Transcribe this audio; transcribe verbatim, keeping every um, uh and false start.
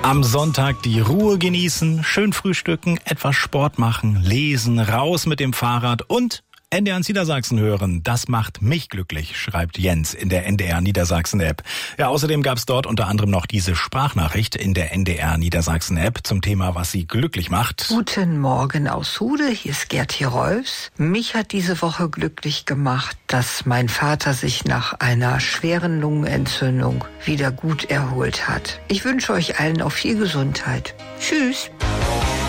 Am Sonntag die Ruhe genießen, schön frühstücken, etwas Sport machen, lesen, raus mit dem Fahrrad und N D R Niedersachsen hören. Das macht mich glücklich, schreibt Jens in der N D R Niedersachsen App. Ja, außerdem gab es dort unter anderem noch diese Sprachnachricht in der N D R Niedersachsen App zum Thema, was sie glücklich macht. Guten Morgen aus Hude, hier ist Gerti Rolfs. Mich hat diese Woche glücklich gemacht, dass mein Vater sich nach einer schweren Lungenentzündung wieder gut erholt hat. Ich wünsche euch allen auch viel Gesundheit. Tschüss.